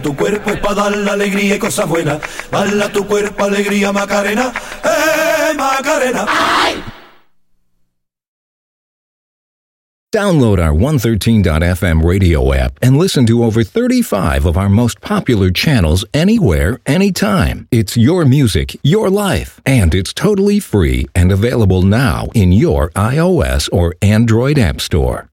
Tu cuerpo es para dar la alegría y cosas buenas. Bala tu cuerpo, alegría, Macarena. Macarena! ¡Ay! Download our 113.fm radio app and listen to over 35 of our most popular channels anywhere, anytime. It's your music, your life, and it's totally free and available now in your iOS or Android app store.